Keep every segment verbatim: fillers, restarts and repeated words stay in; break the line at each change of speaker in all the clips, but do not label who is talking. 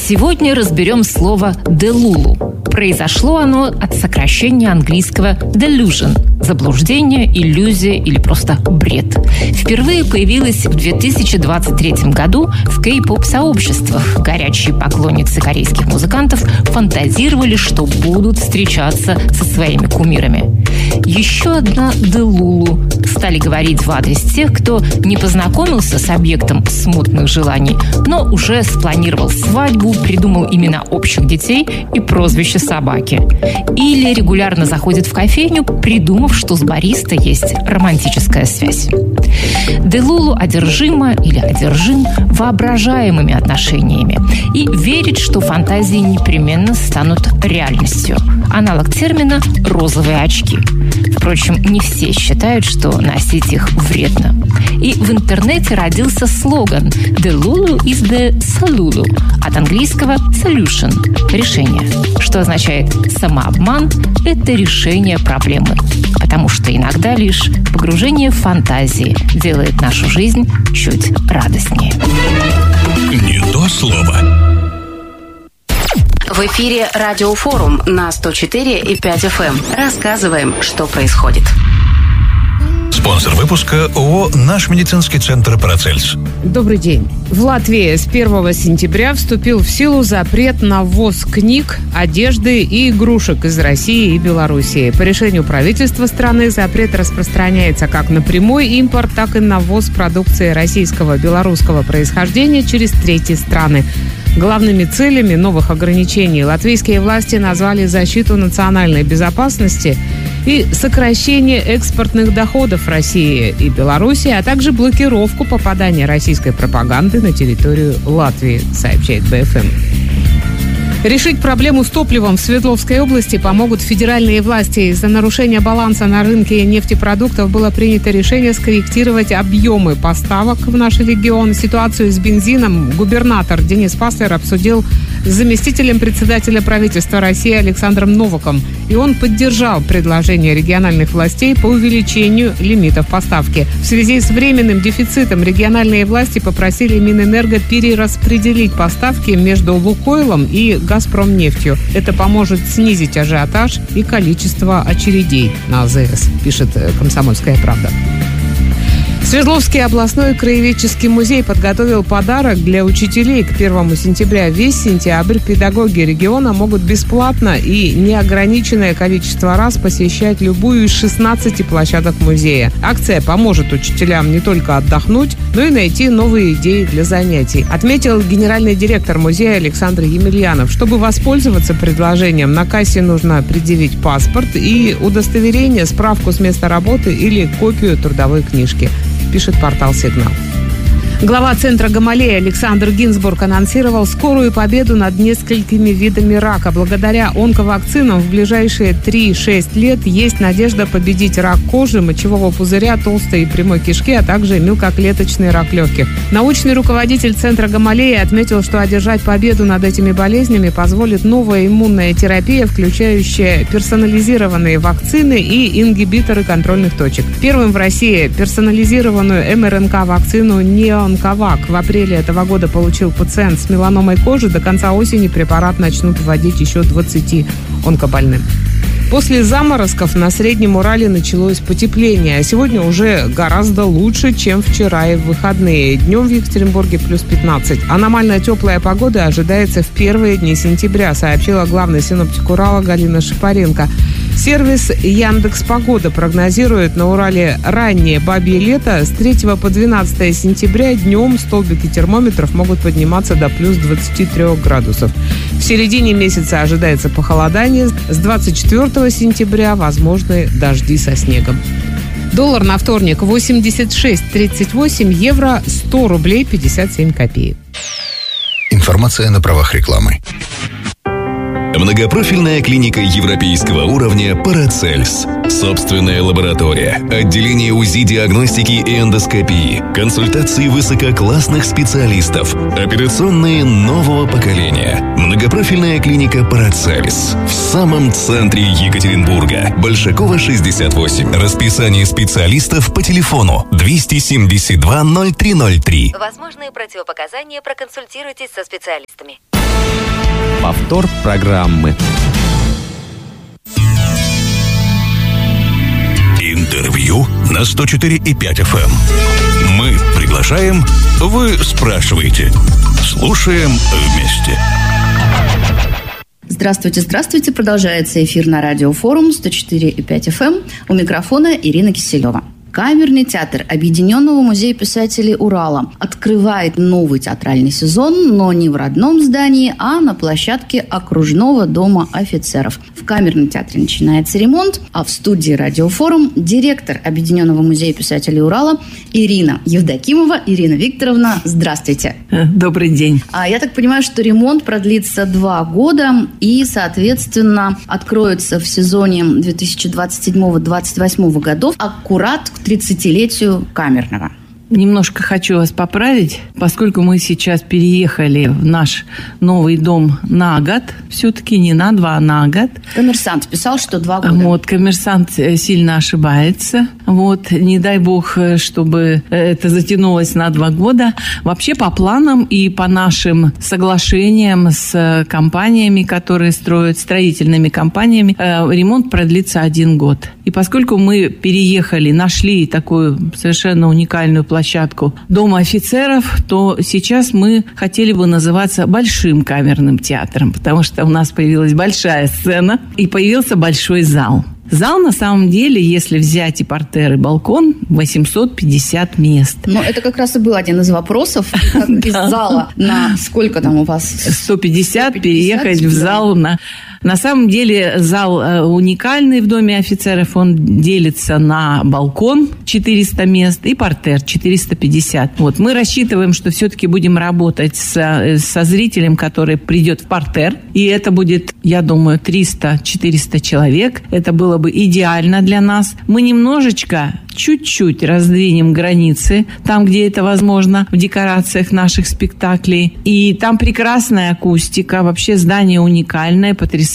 Сегодня разберем слово «делулу». Произошло оно от сокращения английского «delusion» – заблуждение, иллюзия или просто бред. Впервые появилось в две тысячи двадцать третьем году в кей-поп-сообществах. Горячие поклонницы корейских музыкантов фантазировали, что будут встречаться со своими кумирами. Еще одна «делулу» стали говорить в адрес тех, кто не познакомился с объектом смутных желаний, но уже спланировал свадьбу, придумал имена общих детей и прозвище собаки. Или регулярно заходит в кофейню, придумав, что с бариста есть романтическая связь. Делулу одержима или одержим воображаемыми отношениями и верит, что фантазии непременно станут реальностью. Аналог термина «розовые очки». Впрочем, не все считают, что носить их вредно. И в интернете родился слоган «Delulu is the Salulu» от английского «solution» – решение, что означает «самообман» – это решение проблемы, потому что иногда лишь погружение в фантазии делает нашу жизнь чуть радостнее.
Не то слово.
В эфире Радиофорум на сто четыре и пять эф эм. Рассказываем, что происходит.
Спонсор выпуска ООО «Наш медицинский центр Парацельс».
Добрый день. В Латвии с первого сентября вступил в силу запрет на ввоз книг, одежды и игрушек из России и Белоруссии. По решению правительства страны запрет распространяется как на прямой импорт, так и на ввоз продукции российского и белорусского происхождения через третьи страны. Главными целями новых ограничений латвийские власти назвали защиту национальной безопасности и сокращение экспортных доходов России и Белоруссии, а также блокировку попадания российской пропаганды на территорию Латвии, сообщает бэ эф эм. Решить проблему с топливом в Свердловской области помогут федеральные власти. Из-за нарушения баланса на рынке нефтепродуктов было принято решение скорректировать объемы поставок в наш регион. Ситуацию с бензином губернатор Денис Паслер обсудил с заместителем председателя правительства России Александром Новаком. И он поддержал предложение региональных властей по увеличению лимитов поставки. В связи с временным дефицитом региональные власти попросили Минэнерго перераспределить поставки между Лукойлом и Газпромнефтью. Это поможет снизить ажиотаж и количество очередей на а зэ эс, пишет «Комсомольская правда». Свердловский областной краеведческий музей подготовил подарок для учителей к первому сентября. Весь сентябрь педагоги региона могут бесплатно и неограниченное количество раз посещать любую из шестнадцати площадок музея. Акция поможет учителям не только отдохнуть, но и найти новые идеи для занятий, отметил генеральный директор музея Александр Емельянов. Чтобы воспользоваться предложением, на кассе нужно предъявить паспорт и удостоверение, справку с места работы или копию трудовой книжки, пишет портал «Сигнал». Глава центра Гамалеи Александр Гинзбург анонсировал скорую победу над несколькими видами рака. Благодаря онковакцинам в ближайшие три-шесть лет есть надежда победить рак кожи, мочевого пузыря, толстой и прямой кишки, а также мелкоклеточный рак легких. Научный руководитель центра Гамалеи отметил, что одержать победу над этими болезнями позволит новая иммунная терапия, включающая персонализированные вакцины и ингибиторы контрольных точек. Первым в России персонализированную эм эр эн ка-вакцину «Нео Онковак» в апреле этого года получил пациент с меланомой кожи. До конца осени препарат начнут вводить еще двадцати онкобольным. После заморозков на Среднем Урале началось потепление, а сегодня уже гораздо лучше, чем вчера и в выходные. Днем в Екатеринбурге плюс пятнадцать. Аномально теплая погода ожидается в первые дни сентября, сообщила главный синоптик Урала Галина Шапаренко. Сервис Яндекс.Погода прогнозирует на Урале раннее бабье лето. С третьего по двенадцатое сентября днем столбики термометров могут подниматься до плюс двадцати трёх градусов. В середине месяца ожидается похолодание. С двадцать четвёртого сентября возможны дожди со снегом. Доллар на вторник восемьдесят шесть тридцать восемь, евро сто рублей пятьдесят семь копеек.
Информация на правах рекламы.
Многопрофильная клиника европейского уровня «Парацельс». Собственная лаборатория, отделение УЗИ-диагностики и эндоскопии, консультации высококлассных специалистов, операционные нового поколения. Многопрофильная клиника «Парацельс» в самом центре Екатеринбурга. Большакова, шестьдесят восемь. Расписание специалистов по телефону двести семьдесят два ноль три ноль три.
Возможные противопоказания, проконсультируйтесь со специалистами. Повтор программы.
Интервью на сто четыре и пять эф эм. Мы приглашаем, вы спрашиваете. Слушаем вместе.
Здравствуйте, здравствуйте. Продолжается эфир на радиофорум сто четыре и пять эф эм. У микрофона Ирина Киселева. Камерный театр Объединенного музея писателей Урала открывает новый театральный сезон, но не в родном здании, а на площадке окружного дома офицеров. В Камерном театре начинается ремонт, а в студии «Радиофорум» директор Объединенного музея писателей Урала Ирина Евдокимова. Ирина Викторовна, здравствуйте.
Добрый день.
А я так понимаю, что ремонт продлится два года и, соответственно, откроется в сезоне две тысячи двадцать седьмого - двадцать восьмого годов аккурат к тридцатилетию Камерного.
Немножко хочу вас поправить, поскольку мы сейчас переехали в наш новый дом на год, все-таки не на два, а на год.
Коммерсант писал, что два года.
Вот, коммерсант сильно ошибается. Вот, не дай бог, чтобы это затянулось на два года. Вообще, по планам и по нашим соглашениям с компаниями, которые строят, строительными компаниями, ремонт продлится один год. И поскольку мы переехали, нашли такую совершенно уникальную площадку, площадку Дома офицеров, то сейчас мы хотели бы называться Большим камерным театром, потому что у нас появилась большая сцена и появился большой зал. Зал, на самом деле, если взять и партер, и балкон, восемьсот пятьдесят мест.
Но это как раз и был один из вопросов. Как из зала на сколько там у вас?
сто пятьдесят переехать в зал на... На самом деле зал уникальный в Доме офицеров. Он делится на балкон четыреста мест и партер четыреста пятьдесят. Вот. Мы рассчитываем, что все-таки будем работать со, со зрителем, который придет в партер. И это будет, я думаю, триста-четыреста человек. Это было бы идеально для нас. Мы немножечко, чуть-чуть раздвинем границы там, где это возможно, в декорациях наших спектаклей. И там прекрасная акустика. Вообще здание уникальное, потрясающее.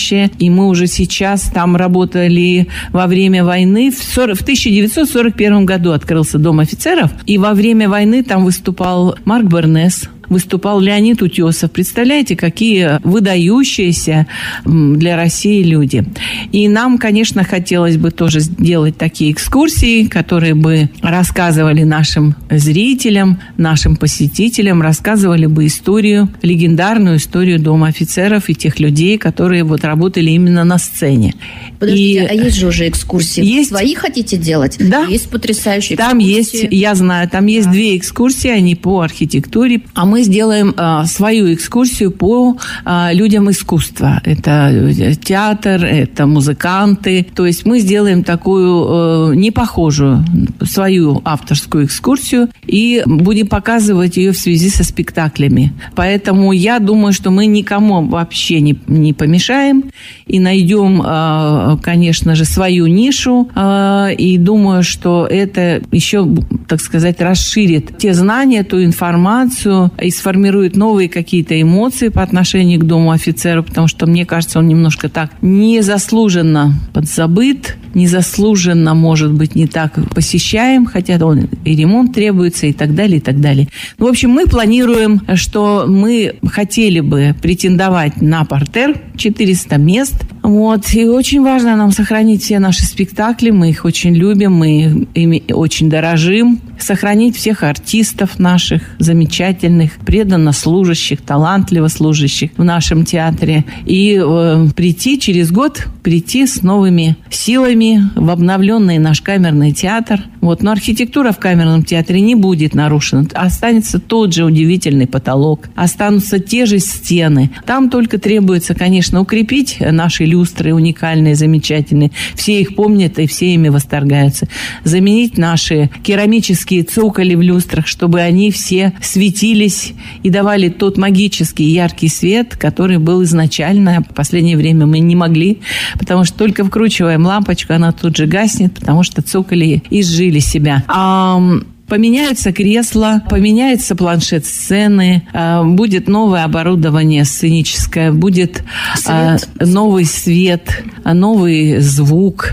И мы уже сейчас там работали во время войны. В, сорок, в тысяча девятьсот сорок первом году открылся Дом офицеров. И во время войны там выступал Марк Бернес, выступал Леонид Утесов. Представляете, какие выдающиеся для России люди. И нам, конечно, хотелось бы тоже сделать такие экскурсии, которые бы рассказывали нашим зрителям, нашим посетителям, рассказывали бы историю, легендарную историю Дома офицеров и тех людей, которые вот работали именно на сцене.
Подождите, и... а есть же уже экскурсии?
Есть...
Свои хотите делать?
Да.
Есть потрясающие
там
экскурсии?
Есть, я знаю, там есть да. две экскурсии, они по архитектуре, а мы Мы сделаем а, свою экскурсию по а, людям искусства. Это театр, это музыканты. То есть мы сделаем такую а, непохожую свою авторскую экскурсию и будем показывать ее в связи со спектаклями. Поэтому я думаю, что мы никому вообще не, не помешаем и найдем, а, конечно же, свою нишу. А, и думаю, что это еще, так сказать, расширит те знания, ту информацию, и сформирует новые какие-то эмоции по отношению к Дому офицеров, потому что, мне кажется, он немножко так незаслуженно подзабыт, незаслуженно, может быть, не так посещаем, хотя он и ремонт требуется, и так далее, и так далее. Ну, в общем, мы планируем, что мы хотели бы претендовать на партер, четыреста мест. Вот. И очень важно нам сохранить все наши спектакли, мы их очень любим, мы ими очень дорожим, сохранить всех артистов наших замечательных, преданно служащих, талантливо служащих в нашем театре. И э, прийти через год, прийти с новыми силами в обновленный наш камерный театр. Вот. Но архитектура в камерном театре не будет нарушена. Останется тот же удивительный потолок, останутся те же стены. Там только требуется, конечно, укрепить наши люстры уникальные, замечательные. Все их помнят и все ими восторгаются. Заменить наши керамические цоколи в люстрах, чтобы они все светились и давали тот магический яркий свет, который был изначально. В последнее время мы не могли, потому что только вкручиваем лампочку, она тут же гаснет, потому что цоколи изжили себя. А поменяются кресла, поменяется планшет сцены, будет новое оборудование сценическое, будет свет. новый свет, новый звук.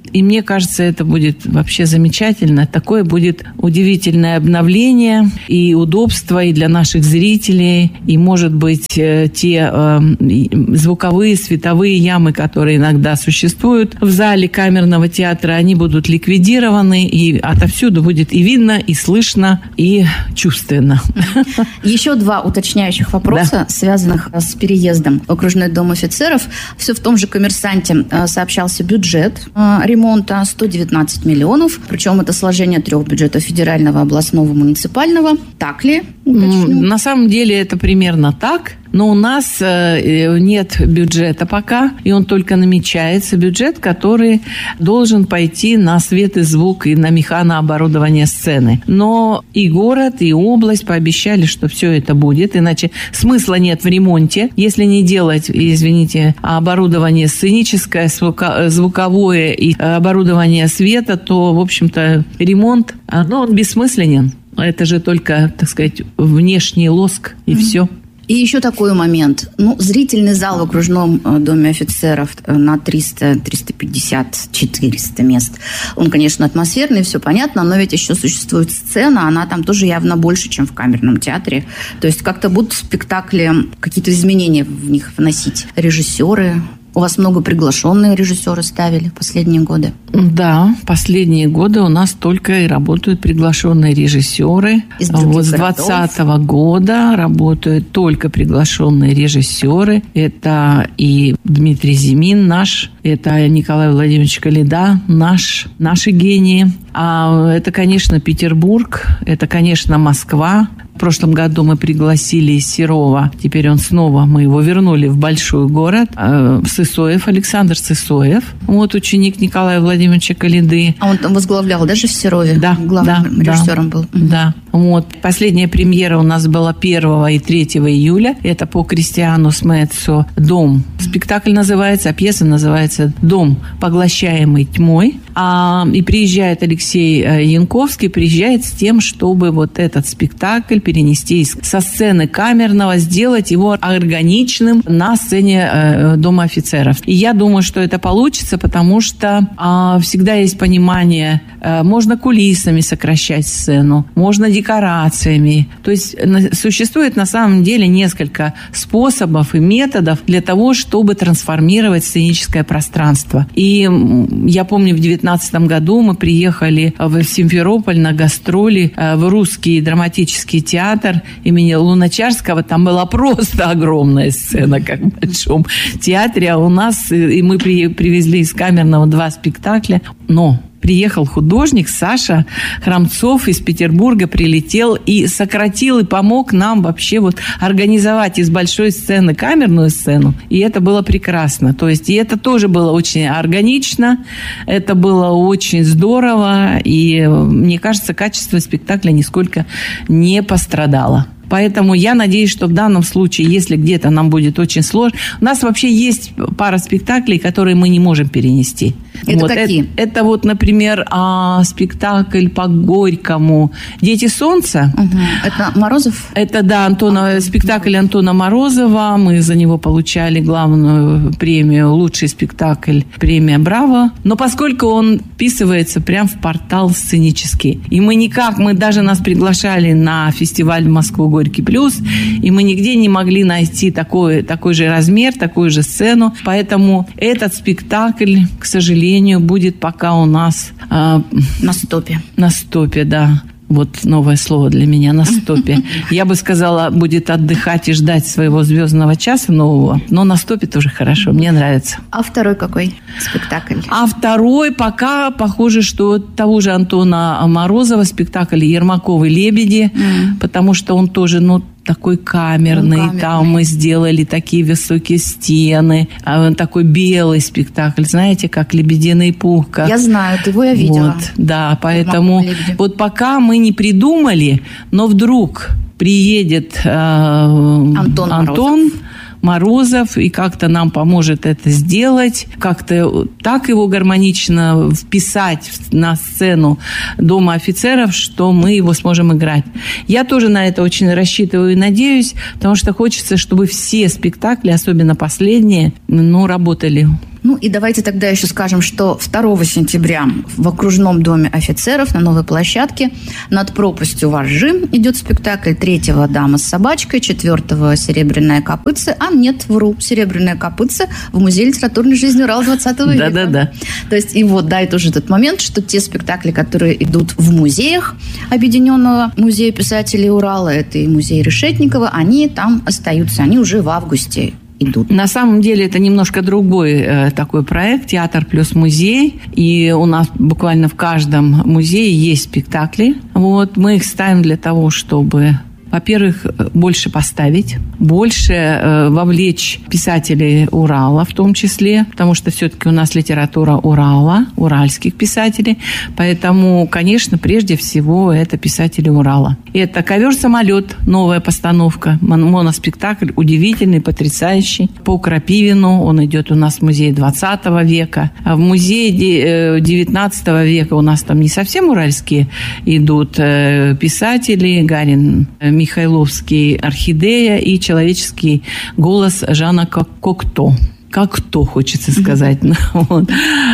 И мне кажется, это будет вообще замечательно. Такое будет удивительное обновление и удобство и для наших зрителей. И, может быть, те э, звуковые, световые ямы, которые иногда существуют в зале камерного театра, они будут ликвидированы. И отовсюду будет и видно, и слышно, и чувственно.
Еще два уточняющих вопроса, да, связанных с переездом в окружной дом офицеров. Все в том же «Коммерсанте» сообщался бюджет ремонта сто девятнадцать миллионов. Причем это сложение трех бюджетов: федерального, областного, муниципального. Так ли? Уточню.
На самом деле это примерно так. Но у нас нет бюджета пока, и он только намечается. Бюджет, который должен пойти на свет и звук и на механооборудование сцены. Но и город, и область пообещали, что все это будет, иначе смысла нет в ремонте. Если не делать, извините, оборудование сценическое, звуковое и оборудование света, то, в общем-то, ремонт, ну, он бессмысленен. Это же только, так сказать, внешний лоск, и mm-hmm. все.
И еще такой момент. Ну, зрительный зал в окружном доме офицеров на триста, триста пятьдесят, четыреста мест. Он, конечно, атмосферный, все понятно, но ведь еще существует сцена, она там тоже явно больше, чем в камерном театре. То есть как-то будут в спектакле какие-то изменения в них вносить режиссеры. У вас много приглашенные режиссеры ставили в последние годы?
Да, последние годы у нас только и работают приглашенные режиссеры.
Из
вот с двадцатого года работают только приглашенные режиссеры. Это и Дмитрий Зимин наш, это Николай Владимирович Коляда наш, наши гении. А это, конечно, Петербург, это, конечно, Москва. В прошлом году мы пригласили из Серова, теперь он снова, мы его вернули в большой город. Сысоев, Александр Сысоев, вот ученик Николая Владимировича Коляды.
А он там возглавлял даже в Серове?
Да,
главным
да,
режиссером был.
Да, вот. Последняя премьера у нас была первого и третьего июля. Это по Кристиану Смецу «Дом». Спектакль называется, а пьеса называется «Дом, поглощаемый тьмой». А, и приезжает Алексей Янковский, приезжает с тем, чтобы вот этот спектакль перенести со сцены камерного, сделать его органичным на сцене э, Дома офицеров. И я думаю, что это получится, потому что э, всегда есть понимание, э, можно кулисами сокращать сцену, можно декорациями. То есть на, существует на самом деле несколько способов и методов для того, чтобы трансформировать сценическое пространство. И я помню, в девятнадцатом году мы приехали в Симферополь на гастроли э, в Русский драматический театр имени Луначарского. Там была просто огромная сцена, как в Большом театре. А у нас, и мы при, привезли из камерного два спектакля. Но приехал художник Саша Храмцов из Петербурга, прилетел и сократил, и помог нам вообще вот организовать из большой сцены камерную сцену. И это было прекрасно. То есть, и это тоже было очень органично, это было очень здорово, и мне кажется, качество спектакля нисколько не пострадало. Поэтому я надеюсь, что в данном случае, если где-то нам будет очень сложно... У нас вообще есть пара спектаклей, которые мы не можем перенести.
Это
вот.
какие?
Это, это вот, например, а, спектакль по Горькому «Дети солнца».
Угу. Это Морозов?
Это, да, Антона, а, спектакль Антона Морозова. Мы за него получали главную премию «Лучший спектакль», премия «Браво». Но поскольку он вписывается прямо в портал сценический, и мы никак, мы даже нас приглашали на фестиваль в Москву «Горький плюс», и мы нигде не могли найти такой, такой же размер, такую же сцену. Поэтому этот спектакль, к сожалению, будет пока у нас... Э,
на стопе.
На стопе, да. Вот новое слово для меня, на стопе. Я бы сказала, будет отдыхать и ждать своего звездного часа нового, но на стопе тоже хорошо, мне нравится.
А второй какой спектакль?
А второй пока похоже, что того же Антона Морозова спектакль «Ермаковы лебеди», mm. потому что он тоже, ну, такой камерный, камерный, там мы сделали такие высокие стены, такой белый спектакль, знаете, как «Лебединый пух». Как...
Я знаю, его я видела.
Вот, да, поэтому вот пока мы не придумали, но вдруг приедет э,
Антон,
Антон
Морозов.
Морозов и как-то нам поможет это сделать, как-то так его гармонично вписать на сцену Дома офицеров, что мы его сможем играть. Я тоже на это очень рассчитываю и надеюсь, потому что хочется, чтобы все спектакли, особенно последние, ну, работали.
Ну, и давайте тогда еще скажем, что второго сентября в окружном доме офицеров на новой площадке «Над пропастью воржи» идет спектакль. Третьего «Дама с собачкой», четвертого «Серебряная копытце». А нет, вру, «Серебряная копытце» в Музее литературной жизни Урала двадцатого века.
Да-да-да.
То есть, и вот, да, это уже тот момент, что те спектакли, которые идут в музеях Объединенного музея писателей Урала, это и музей Решетникова, они там остаются, они уже в августе идут.
На самом деле это немножко другой э, такой проект, театр плюс музей, и у нас буквально в каждом музее есть спектакли. Вот, мы их ставим для того, чтобы, во-первых, больше поставить, больше э, вовлечь писателей Урала в том числе, потому что все-таки у нас литература Урала, уральских писателей, поэтому, конечно, прежде всего это писатели Урала. Это «Ковер-самолет», новая постановка, моноспектакль удивительный, потрясающий. По Крапивину, он идет у нас в музее двадцатого века. А в музее девятнадцатого века у нас там не совсем уральские идут писатели, Гарин, Михайловский, «Орхидея» и «Человеческий голос» Жана Кокто. Как-то, хочется сказать. Вот.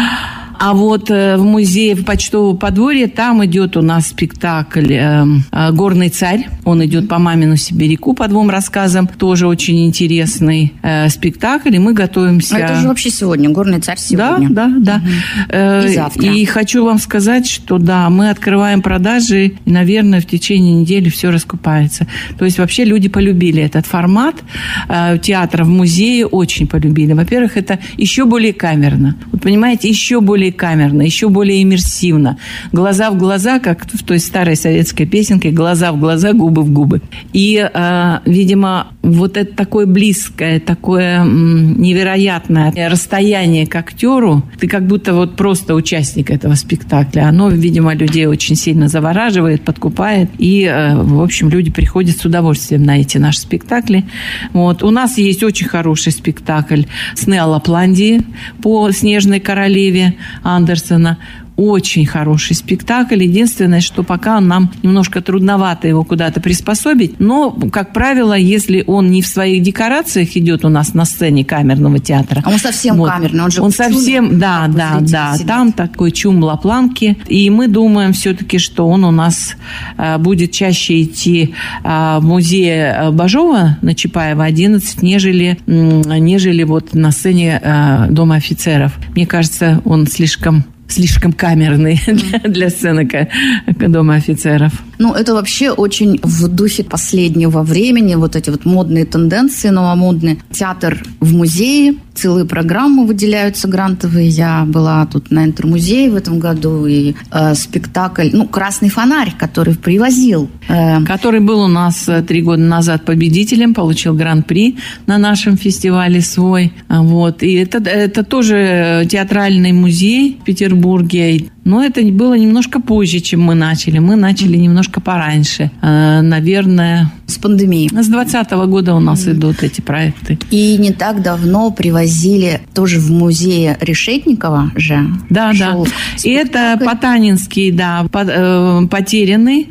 А вот в музее почтового подворья там идет у нас спектакль э, «Горный царь». Он идет по «Мамину сибиряку» по двум рассказам. Тоже очень интересный э, спектакль. И мы готовимся...
А это же вообще сегодня. «Горный царь» сегодня.
Да, да, да.
Угу.
Э,
и завтра.
И хочу вам сказать, что да, мы открываем продажи, и, наверное, в течение недели все раскупается. То есть вообще люди полюбили этот формат э, театра в музее, очень полюбили. Во-первых, это еще более камерно. Вот понимаете, еще более камерно, еще более иммерсивно. Глаза в глаза, как в той старой советской песенке, глаза в глаза, губы в губы. И, э, видимо, вот это такое близкое, такое м, невероятное расстояние к актеру, ты как будто вот просто участник этого спектакля. Оно, видимо, людей очень сильно завораживает, подкупает. И, э, в общем, люди приходят с удовольствием на эти наши спектакли. Вот. У нас есть очень хороший спектакль «Сны о Лапландии» по «Снежной королеве» Андерсона. Очень хороший спектакль. Единственное, что пока нам немножко трудновато его куда-то приспособить. Но, как правило, если он не в своих декорациях идет у нас на сцене камерного театра.
А он совсем вот, камерный. Он же
он совсем, чум, да, да, да. Сидит. Там такой чум Лапланки. И мы думаем все-таки, что он у нас а, будет чаще идти а, в музее Бажова на Чапаева одиннадцать, нежели, нежели вот на сцене а, Дома офицеров. Мне кажется, он слишком... слишком камерный для, для сцены Дома офицеров.
Ну, это вообще очень в духе последнего времени, вот эти вот модные тенденции новомодные. Театр в музее, целые программы выделяются грантовые. Я была тут на Интермузее в этом году, и э, спектакль, ну, «Красный фонарь», который привозил. Э...
Который был у нас три года назад победителем, получил гран-при на нашем фестивале свой. Вот. И это, это тоже театральный музей в Петербурге. Но это было немножко позже, чем мы начали. Мы начали немножко пораньше. Наверное...
С пандемией.
С двадцатого года у нас mm. идут эти проекты.
И не так давно привозили тоже в музее Решетникова же.
Да, да. И это Потанинский, да, потерянный.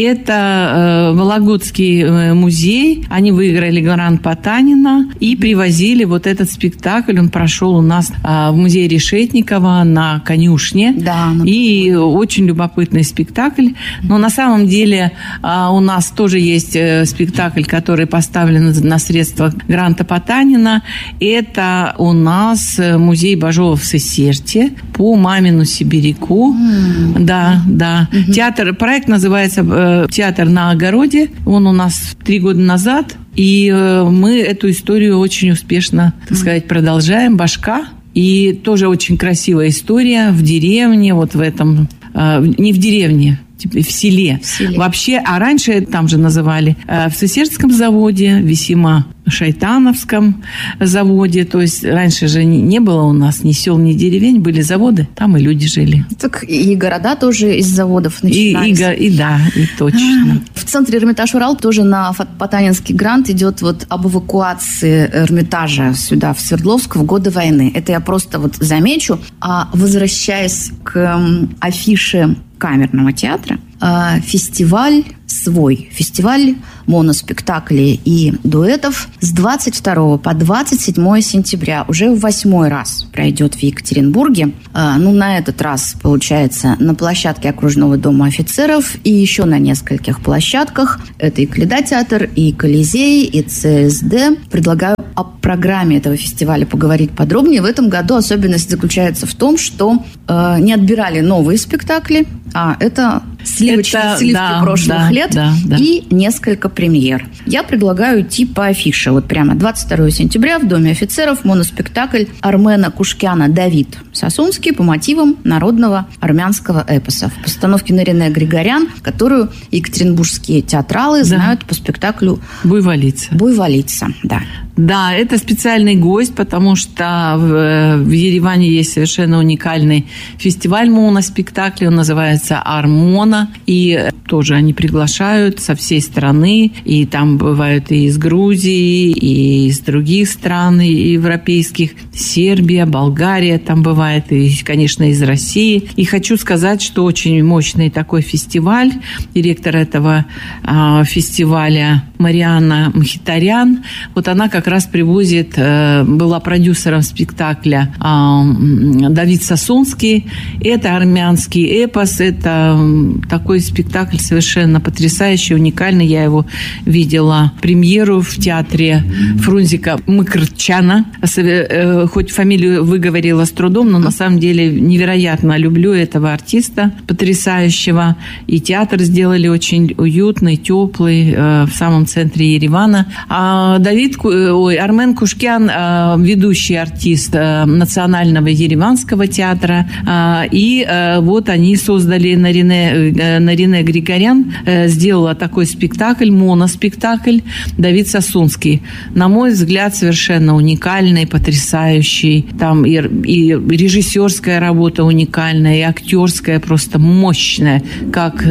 Это Вологодский музей. Они выиграли грант Потанина и привозили вот этот спектакль. Он прошел у нас в музее Решетникова на конюшне.
Да.
И очень любопытный спектакль. Но на самом деле у нас тоже есть спектакль, который поставлен на средства гранта Потанина. Это у нас музей Бажова в Сесерте по «Мамину сибиряку». Mm. Да, да. Mm-hmm. Театр, проект называется «Театр на огороде». Он у нас три года назад. И мы эту историю очень успешно, так сказать, продолжаем. Башка. И тоже очень красивая история в деревне, вот в этом, э, не в деревне, в селе. в селе. Вообще, а раньше там же называли э, в Сесертском заводе, весьма Шайтановском заводе. То есть раньше же не, не было у нас ни сел, ни деревень, были заводы, там и люди жили.
Так и города тоже из заводов начинались.
И, и, и да, и точно.
В центре Эрмитаж Урал тоже на Потанинский грант идет вот об эвакуации Эрмитажа сюда, в Свердловск, в годы войны. Это я просто вот замечу. А возвращаясь к афише камерного театра, фестиваль свой фестиваль моноспектаклей и дуэтов. С двадцать второго по двадцать седьмое сентября уже в восьмой раз пройдет в Екатеринбурге. Ну, на этот раз, получается, на площадке Окружного дома офицеров и еще на нескольких площадках. Это и Кледа-театр, и Колизей, и ЦСД. Предлагаю о программе этого фестиваля поговорить подробнее. В этом году особенность заключается в том, что э, не отбирали новые спектакли, а это сливочные это, сливки да, прошлых да, лет да, да. и несколько премьер. Я предлагаю идти по афише. Вот прямо двадцать второго сентября в Доме офицеров моноспектакль Армена Кушкяна «Давид Сасунский» по мотивам народного армянского эпоса. В постановке Нарине Григорян, которую екатеринбургские театралы да. знают по спектаклю
«Буйволица».
«Буйволица», да.
Да, это специальный гость, потому что в, в Ереване есть совершенно уникальный фестиваль моноспектаклей. Он называется «Армона». И тоже они приглашают со всей страны. И там бывают и из Грузии, и из других стран европейских. Сербия, Болгария там бывает. И, конечно, из России. И хочу сказать, что очень мощный такой фестиваль. Директор этого э, фестиваля Марианна Мхитарян. Вот она как раз привозит, была продюсером спектакля Давид Сасунский. Это армянский эпос, это такой спектакль совершенно потрясающий, уникальный. Я его видела премьеру в театре Фрунзика Мыкртчяна. Хоть фамилию выговорила с трудом, но на самом деле невероятно люблю этого артиста потрясающего. И театр сделали очень уютный, теплый в самом центре Еревана. А Давид Ой, Армен Кушкян, ведущий артист Национального ереванского театра. И вот они создали, Нарине, Нарине Григорян сделала такой спектакль, моноспектакль «Давид Сасунский». На мой взгляд, совершенно уникальный, потрясающий. Там и, и режиссерская работа уникальная, и актерская просто мощная, как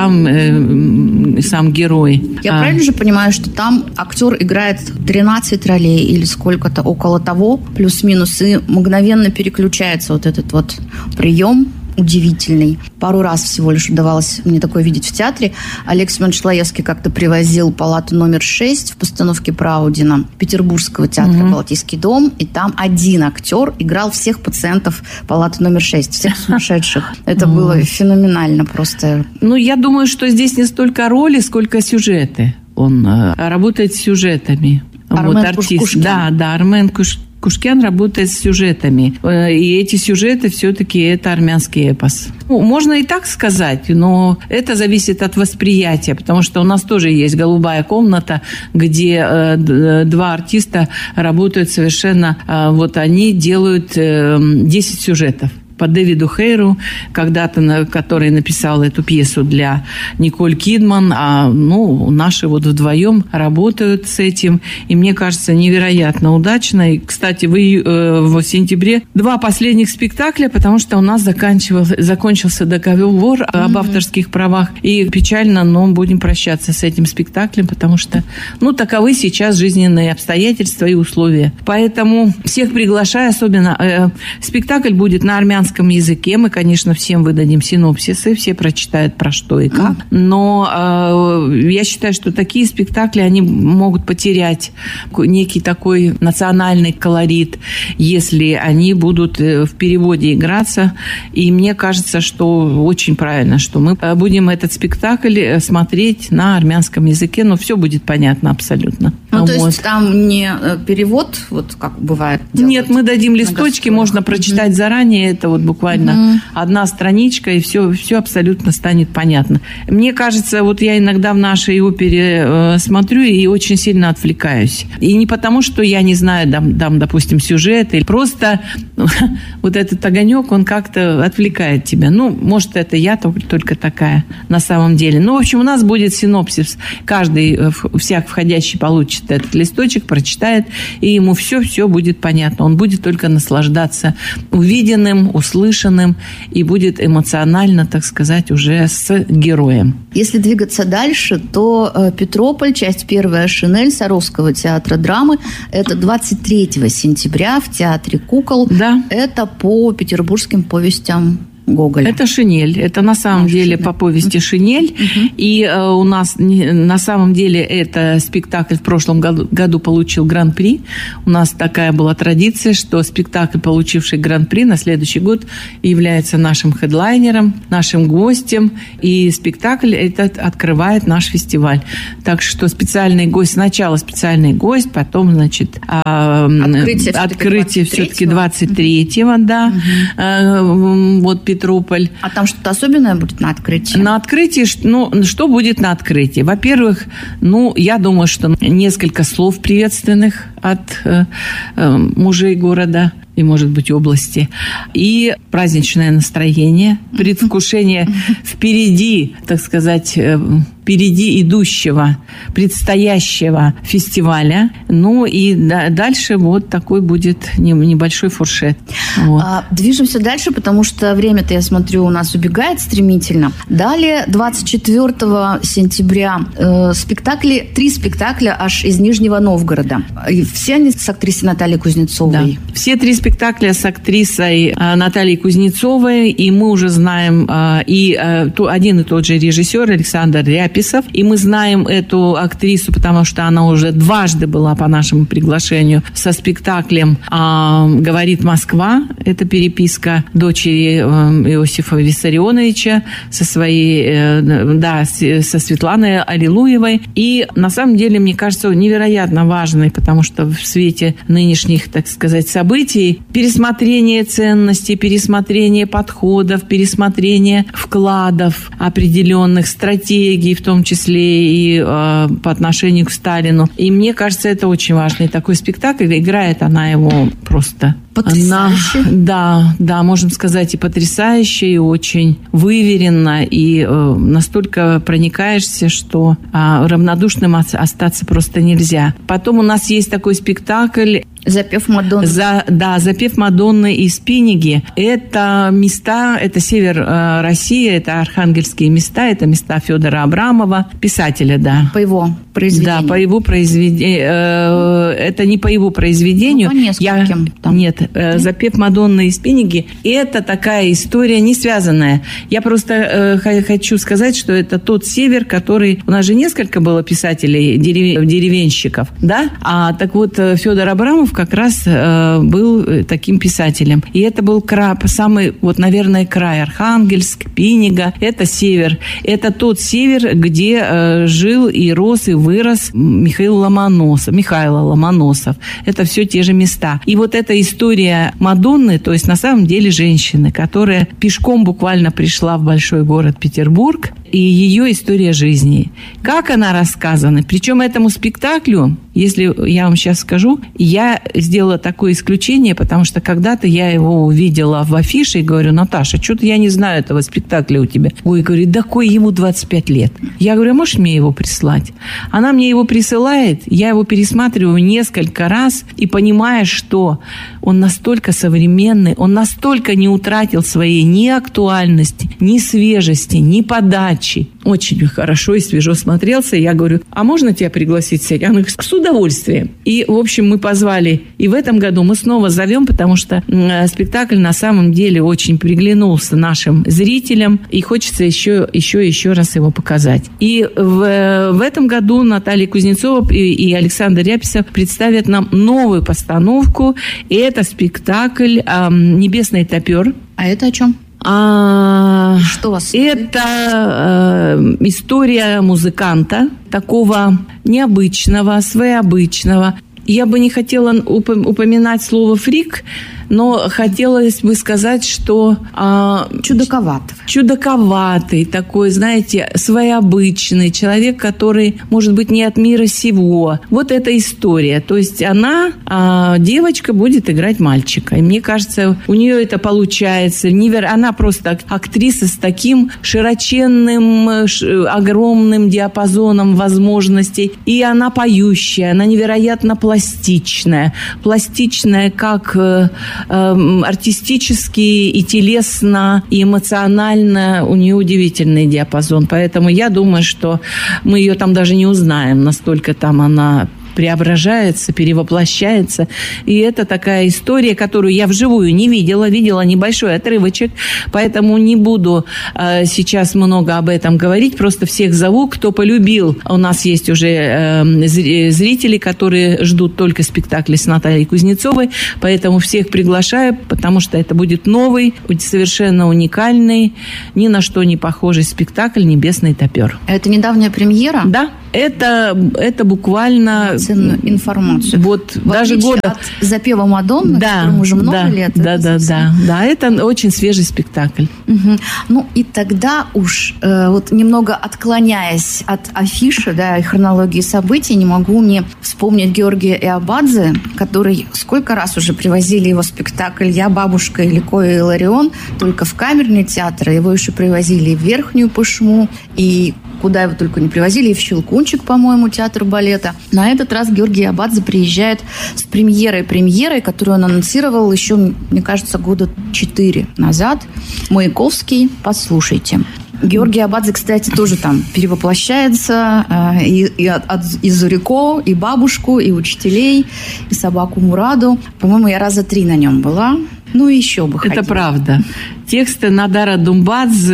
сам, сам герой.
Я а. правильно же понимаю, что там актер играет тринадцать ролей или сколько-то около того, плюс-минус, и мгновенно переключается вот этот вот прием удивительный. Пару раз всего лишь удавалось мне такое видеть в театре. Олег Семенович Лаевский как-то привозил палату номер шесть в постановке Праудина Петербургского театра mm-hmm. «Балтийский дом», и там один актер играл всех пациентов палаты номер шесть, всех сумасшедших. Это mm-hmm. было феноменально просто.
Ну, я думаю, что здесь не столько роли, сколько сюжеты. Он работает с сюжетами.
Армен
вот, артист.
Кушкян.
Да, да, Армен Куш... Кушкян работает с сюжетами. И эти сюжеты все-таки это армянский эпос. Ну, можно и так сказать, но это зависит от восприятия, потому что у нас тоже есть «Голубая комната», где э, два артиста работают совершенно... Э, вот они делают э, десять сюжетов. По Дэвиду Хейру, когда-то, который написал эту пьесу для Николь Кидман, а ну, наши вот вдвоем работают с этим, и мне кажется, невероятно удачно. И, кстати, в, э, в сентябре два последних спектакля, потому что у нас закончился договор mm-hmm. об авторских правах, и печально, но будем прощаться с этим спектаклем, потому что, ну, таковы сейчас жизненные обстоятельства и условия. Поэтому всех приглашаю, особенно э, спектакль будет на армянском языке. Мы, конечно, всем выдадим синопсисы, все прочитают про что и как. Но э, я считаю, что такие спектакли, они могут потерять некий такой национальный колорит, если они будут в переводе играться. И мне кажется, что очень правильно, что мы будем этот спектакль смотреть на армянском языке, но все будет понятно абсолютно.
Ну, то вот. есть там не перевод, вот как бывает?
Нет, мы дадим листочки, можно прочитать mm-hmm. заранее, это вот буквально mm-hmm. одна страничка, и все, все абсолютно станет понятно. Мне кажется, вот я иногда в нашей опере э, смотрю и очень сильно отвлекаюсь. И не потому, что я не знаю, там, там допустим, сюжет, или просто вот этот огонек, он как-то отвлекает тебя. Ну, может, это я только такая на самом деле. Ну, в общем, у нас будет синопсис. Каждый, всяк входящий получит этот листочек, прочитает, и ему все-все будет понятно. Он будет только наслаждаться увиденным, услышанным и будет эмоционально, так сказать, уже с героем.
Если двигаться дальше, то э, Петрополь, часть первая, Шинель Саровского театра драмы, это двадцать третьего сентября в Театре кукол.
Да.
Это по петербургским повестям Гоголя?
Это «Шинель». Это на самом Наша деле Шинель. По повести «Шинель». Угу. И э, у нас на самом деле это спектакль в прошлом году, году получил гран-при. У нас такая была традиция, что спектакль, получивший гран-при, на следующий год является нашим хедлайнером, нашим гостем. И спектакль этот открывает наш фестиваль. Так что специальный гость, сначала специальный гость, потом, значит, открытие, открытие все-таки двадцать третьего, да, угу. Вот Петрополь.
А там что-то особенное будет на открытии?
На открытии, ну, что будет на открытии? Во-первых, ну, я думаю, что несколько слов приветственных от э, э, мужей города и, может быть, области. И праздничное настроение, предвкушение впереди, так сказать, впереди идущего, предстоящего фестиваля. Ну и дальше вот такой будет небольшой фуршет. Вот.
А, движемся дальше, потому что время-то, я смотрю, у нас убегает стремительно. Далее, двадцать четвёртого сентября, э, спектакли, три спектакля аж из Нижнего Новгорода. И все они с актрисой Натальей Кузнецовой.
Да. Все три спектакля с актрисой Натальей Кузнецовой, и мы уже знаем и один и тот же режиссер Александр Ряписов, и мы знаем эту актрису, потому что она уже дважды была по нашему приглашению со спектаклем «Говорит Москва». Это переписка дочери Иосифа Виссарионовича со своей, да, со Светланой Аллилуевой. И на самом деле, мне кажется, невероятно важной, потому что в свете нынешних, так сказать, событий, пересмотрение ценностей, пересмотрение подходов, пересмотрение вкладов определенных, стратегий, в том числе и э, по отношению к Сталину. И мне кажется, это очень важный такой спектакль. Играет она его просто...
Потрясающе.
Она, да, да, можем сказать, и потрясающе, и очень выверенно, и э, настолько проникаешься, что э, равнодушным остаться просто нельзя. Потом у нас есть такой спектакль
«Запев Мадонны».
За, да, «Запев Мадонны» из Пиниги. Это места, это север э, России, это архангельские места, это места Федора Абрамова, писателя, да.
По его произведению.
Да, по его произведению. Э, это не по его произведению.
Ну, по нескольким.
Я, там. Нет, э, «Запев Мадонны» из Пиниги. Это такая история не связанная. Я просто э, хочу сказать, что это тот север, который... У нас же несколько было писателей, дерев... деревенщиков, да? А так вот, Федор Абрамов как раз э, был таким писателем. И это был край, самый, вот, наверное, край Архангельск, Пинига. Это север. Это тот север, где э, жил и рос, и вырос Михаил Ломоносов, Михаил Ломоносов. Это все те же места. И вот эта история Мадонны, то есть на самом деле женщины, которая пешком буквально пришла в большой город Петербург, и ее история жизни. Как она рассказана? Причем этому спектаклю, если я вам сейчас скажу, я сделала такое исключение, потому что когда-то я его увидела в афише и говорю: Наташа, что-то я не знаю этого спектакля у тебя. Ой, говорит, да кой ему двадцать пять лет. Я говорю: а можешь мне его прислать? Она мне его присылает, я его пересматриваю несколько раз и понимаю, что он настолько современный, он настолько не утратил своей ни актуальности, ни свежести, ни подачи. Очень хорошо и свежо смотрелся. Я говорю: а можно тебя пригласить сядь? Она говорит: с удовольствием. И, в общем, мы позвали. И в этом году мы снова зовем, потому что спектакль на самом деле очень приглянулся нашим зрителям. И хочется еще, еще, еще раз его показать. И в, в этом году Наталья Кузнецова и, и Александр Ряписов представят нам новую постановку. И это спектакль «Небесный топер».
А это о чем?
А,
Что у вас?
Это э, история музыканта, такого необычного, своеобычного. Я бы не хотела уп- упоминать слово «фрик», но хотелось бы сказать, что... А,
чудаковатый.
Чудаковатый, такой, знаете, своеобычный человек, который, может быть, не от мира сего. Вот эта история. То есть она, а, девочка, будет играть мальчика. И мне кажется, у нее это получается. Невер... Она просто актриса с таким широченным, ш... огромным диапазоном возможностей. И она поющая, она невероятно пластичная. Пластичная, как... артистически и телесно, и эмоционально у нее удивительный диапазон. Поэтому я думаю, что мы ее там даже не узнаем, настолько там она преображается, перевоплощается. И это такая история, которую я вживую не видела. Видела небольшой отрывочек, поэтому не буду э, сейчас много об этом говорить. Просто всех зову, кто полюбил. У нас есть уже э, зрители, которые ждут только спектакли с Натальей Кузнецовой, поэтому всех приглашаю, потому что это будет новый, совершенно уникальный, ни на что не похожий спектакль «Небесный топер».
Это недавняя премьера?
Да. Это, это буквально...
Ценную информацию.
Вот
в
даже года...
от «Запева Мадонны»,
да,
которому уже много
да,
лет.
Да, да, да, да. Это очень свежий спектакль.
Угу. Ну, и тогда уж, э, вот немного отклоняясь от афиши, да, и хронологии событий, не могу не вспомнить Георгия Иабадзе, который сколько раз уже привозили его спектакль «Я, бабушка, Илико и Иларион», только в камерный театр. Его еще привозили и в Верхнюю Пышму, и куда его только не привозили, и в Щелкунчик, по-моему, театр балета. На этот раз Георгий Иабадзе приезжает с премьерой-премьерой, которую он анонсировал еще, мне кажется, года четыре назад. Маяковский, послушайте. Георгий Иабадзе, кстати, тоже там перевоплощается э, и, и, от, от, и Зурико, и бабушку, и учителей, и собаку Мураду. По-моему, я раза три на нем была. Ну, еще бы ходила.
Это правда. Тексты Надара Думбадзе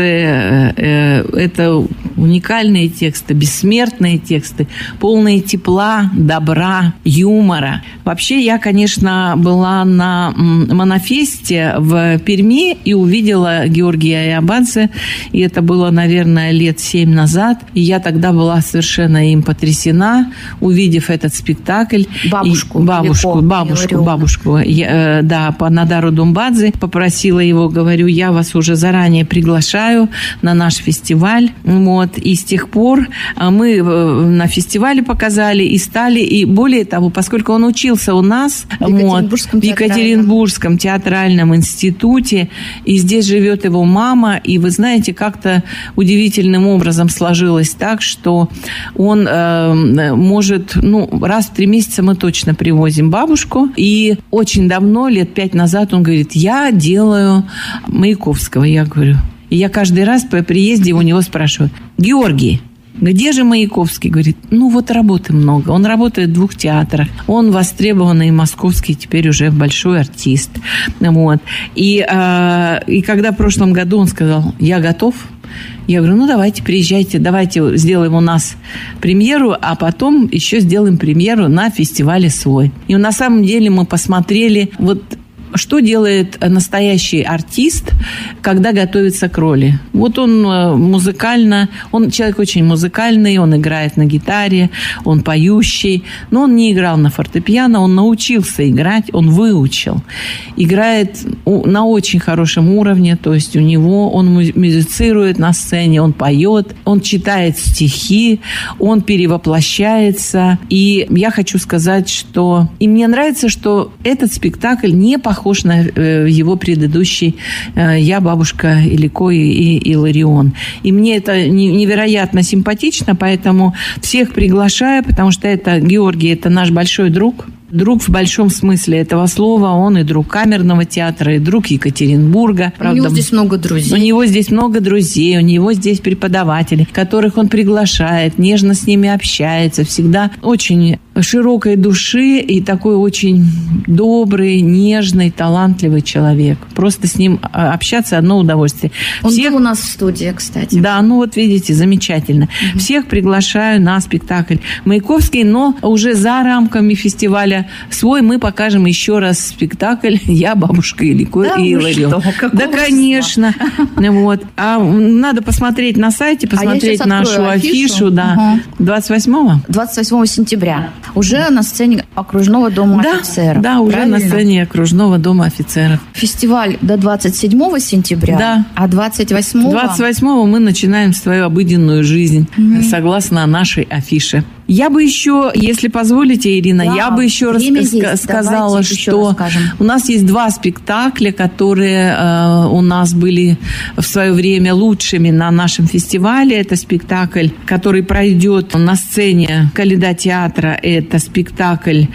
э, – это уникальные тексты, бессмертные тексты, полные тепла, добра, юмора. Вообще, я, конечно, была на Монофесте в Перми и увидела Георгия Иабадзе, и это было, наверное, лет семь назад. И я тогда была совершенно им потрясена, увидев этот спектакль.
Бабушку.
И бабушку, бабушку, бабушку. Я, да, по Надару Думбадзе попросила его, говорю, я вас уже заранее приглашаю на наш фестиваль. Вот. И с тех пор мы на фестивале показали и стали, и более того, поскольку он учился у нас в Екатеринбургском, вот, в Екатеринбургском театральном институте, и здесь живет его мама, и вы знаете, как-то удивительным образом сложилось так, что он э, может, ну, раз в три месяца мы точно привозим бабушку, и очень давно, лет пять назад, он говорит, я делаю Маяковского. Я говорю, и я каждый раз по приезде у него спрашиваю, Георгий, где же Маяковский? Говорит, ну вот работы много. Он работает в двух театрах. Он востребованный московский, теперь уже большой артист. Вот. И, э, и когда в прошлом году он сказал, я готов, я говорю, ну давайте, приезжайте, давайте сделаем у нас премьеру, а потом еще сделаем премьеру на фестивале свой. И на самом деле мы посмотрели, вот что делает настоящий артист, когда готовится к роли. Вот он музыкально, он человек очень музыкальный, он играет на гитаре, он поющий, но он не играл на фортепиано, он научился играть, он выучил. Играет на очень хорошем уровне, то есть у него, он музицирует на сцене, он поет, он читает стихи, он перевоплощается. И я хочу сказать, что... И мне нравится, что этот спектакль не похож на его предыдущий «Я, бабушка, Илико и Иларион». И мне это невероятно симпатично, поэтому всех приглашаю, потому что это Георгий, это наш большой друг. Друг в большом смысле этого слова. Он и друг камерного театра, и друг Екатеринбурга. Правда, у него здесь много друзей. У него здесь много друзей, у него здесь преподаватели, которых он приглашает, нежно с ними общается. Всегда очень широкой души и такой очень добрый, нежный, талантливый человек. Просто с ним общаться одно удовольствие.
Он Всех... был у нас в студии, кстати.
Да, ну вот видите, замечательно. Mm-hmm. Всех приглашаю на спектакль Маяковский, но уже за рамками фестиваля свой мы покажем еще раз спектакль «Я, бабушка, Илико да и Иларион». Да, конечно. Вот. А надо посмотреть на сайте, посмотреть а нашу афишу. афишу да. Угу. двадцать восьмого?
двадцать восьмого сентября. Уже на сцене окружного дома
да,
офицеров.
Да, уже правильно? На сцене окружного дома офицеров.
Фестиваль до двадцать седьмого сентября,
да.
А двадцать восьмого?
двадцать восьмого мы начинаем свою обыденную жизнь, угу. согласно нашей афише. Я бы еще, если позволите, Ирина, да, я бы еще раз ска- сказала, что у нас есть два спектакля, которые э, у нас были в свое время лучшими на нашем фестивале. Это спектакль, который пройдет на сцене Каледа театра. Это спектакль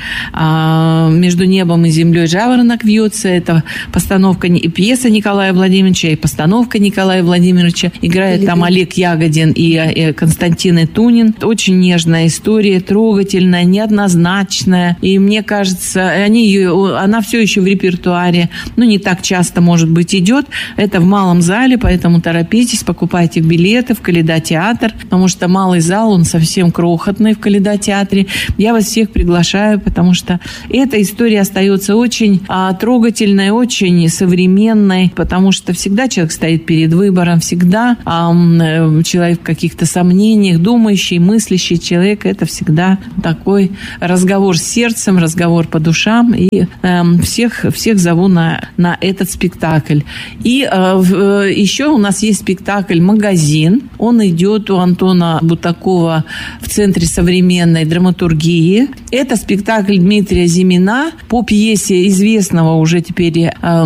э, «Между небом и землей жаворонок вьется». Это постановка, пьеса Николая Владимировича и постановка Николая Владимировича. Играет там Олег Ягодин и, и Константин Итунин. Очень нежная история. история трогательная, неоднозначная. И мне кажется, они ее, она все еще в репертуаре. Ну, не так часто, может быть, идет. Это в малом зале, поэтому торопитесь, покупайте билеты в Калейдотеатр, потому что малый зал, он совсем крохотный в Калейдотеатре. Я вас всех приглашаю, потому что эта история остается очень а, трогательной, очень современной, потому что всегда человек стоит перед выбором, всегда а, человек в каких-то сомнениях, думающий, мыслящий человек, это всегда такой разговор с сердцем, разговор по душам, и э, всех, всех зову на, на этот спектакль. И э, э, еще у нас есть спектакль «Магазин». Он идет у Антона Бутакова в Центре современной драматургии. Это спектакль Дмитрия Зимина по пьесе известного уже теперь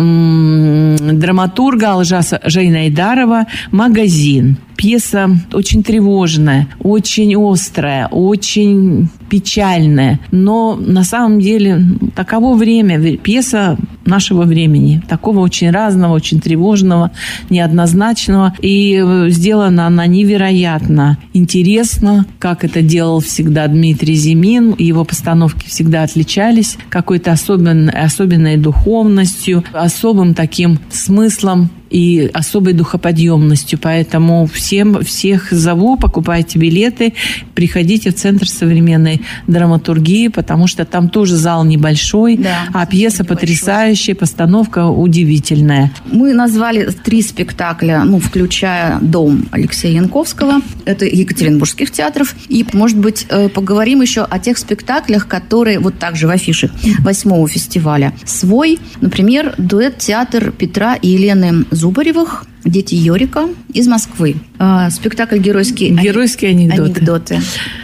э, драматурга Алжаса Жайнайдарова «Магазин». Пьеса очень тревожная, очень острая, очень печальная. Но на самом деле таково время, пьеса нашего времени. Такого очень разного, очень тревожного, неоднозначного. И сделана она невероятно интересно, как это делал всегда Дмитрий Зимин. Его постановки всегда отличались какой-то особенной, особенной духовностью, особым таким смыслом и особой духоподъемностью. Поэтому всем, всех зову, покупайте билеты, приходите в Центр современной драматургии, потому что там тоже зал небольшой, да, а пьеса потрясающая, постановка удивительная.
Мы назвали три спектакля, ну, включая «Дом» Алексея Янковского. Это екатеринбургских театров. И, может быть, поговорим еще о тех спектаклях, которые вот также в афише восьмого фестиваля «Свой». Например, дуэт-театр Петра и Елены Зубаревых «Дети Йорика» из Москвы. Спектакль «Геройские,
Геройские анекдоты».
анекдоты.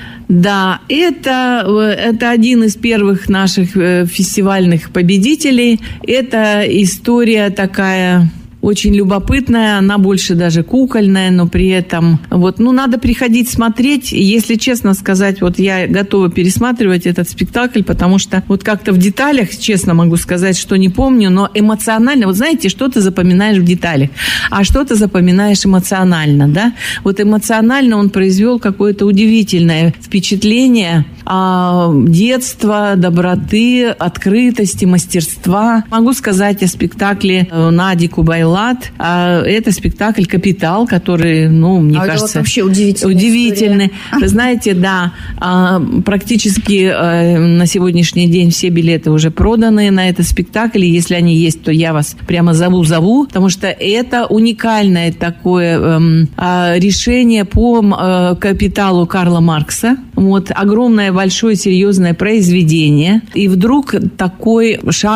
Да, это, это один из первых наших фестивальных победителей. Это история такая очень любопытная, она больше даже кукольная, но при этом вот, ну, надо приходить смотреть. Если честно сказать, вот я готова пересматривать этот спектакль, потому что вот как-то в деталях, честно могу сказать, что не помню, но эмоционально, вот знаете, что ты запоминаешь в деталях, а что ты запоминаешь эмоционально, да? Вот эмоционально он произвел какое-то удивительное впечатление а, детства, доброты, открытости, мастерства. Могу сказать о спектакле Нади Кубайлат. Это спектакль «Капитал», который, ну, мне а кажется,
это вот вообще удивительный.
удивительный. Вы знаете, да, практически на сегодняшний день все билеты уже проданы на этот спектакль. И если они есть, то я вас прямо зову-зову, потому что это уникальное такое решение по «Капиталу» Карла Маркса. Вот, огромное, большое, серьезное произведение. И вдруг такой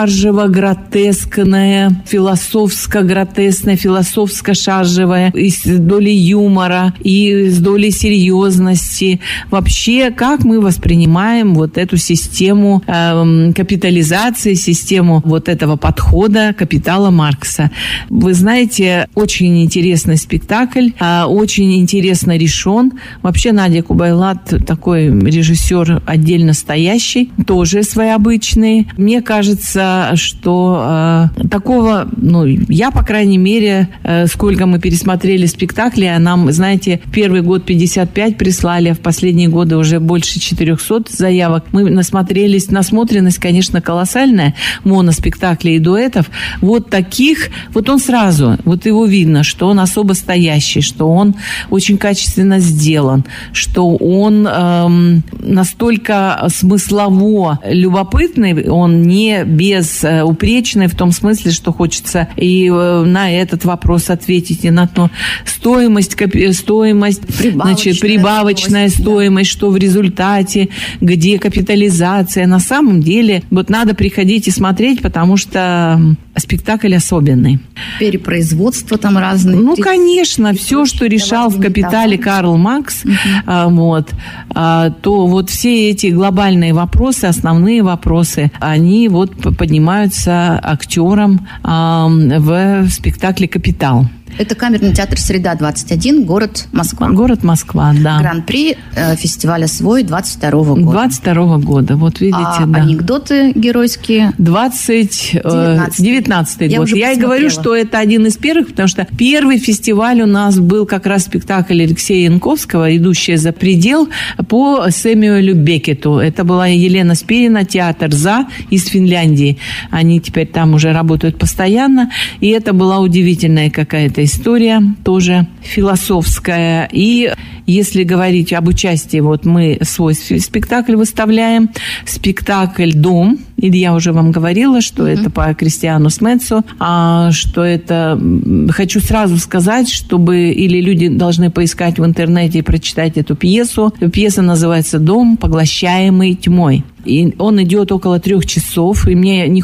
шаржево-гротескное, философско-гротескное, философско-шаржевое, и с долей юмора, и с долей серьезности. Вообще, как мы воспринимаем вот эту систему э, капитализации, систему вот этого подхода «Капитала» Маркса. Вы знаете, очень интересный спектакль, э, очень интересно решен. Вообще, Надя Кубайлат такой режиссер отдельно стоящий, тоже своеобычный. Мне кажется, что э, такого, ну, я, по крайней мере, э, сколько мы пересмотрели спектакли, а нам, знаете, в первый год пятьдесят пять прислали, а в последние годы уже больше четыреста заявок. Мы насмотрелись, насмотренность, конечно, колоссальная, моноспектаклей и дуэтов. Вот таких, вот он сразу, вот его видно, что он особо стоящий, что он очень качественно сделан, что он э, настолько смыслово любопытный, он не безупречный в том смысле, что хочется и на этот вопрос ответить, и на то стоимость, стоимость, прибавочная, значит, прибавочная стоимость, стоимость, да, что в результате, где капитализация. На самом деле, вот надо приходить и смотреть, потому что спектакль особенный.
Перепроизводство там разные.
Ну, конечно, все, что решал в «Капитале» Карл Маркс, угу. а, вот, а, то вот все эти глобальные вопросы, основные вопросы, они вот поднимаются актером а, в спектакле «Капитал».
Это камерный театр «Среда двадцать один», город Москва.
Город Москва, да.
Гран-при э, фестиваля «Свой» двадцать второго года.
двадцать второго года, вот видите,
а
да.
анекдоты геройские?
двадцать девятнадцатый
Я
год. Я и говорю, что это один из первых, потому что первый фестиваль у нас был как раз спектакль Алексея Янковского «Идущая за предел» по Сэмюэлю Беккету. Это была Елена Спирина, театр «За» из Финляндии. Они теперь там уже работают постоянно. И это была удивительная какая-то история, тоже философская. И если говорить об участии, вот мы свой спектакль выставляем. Спектакль «Дом». Или я уже вам говорила, что mm-hmm. это по Кристиану Смецу, а что это... Хочу сразу сказать, чтобы... Или люди должны поискать в интернете и прочитать эту пьесу. Пьеса называется «Дом, поглощаемый тьмой». И он идет около трех часов, и мне не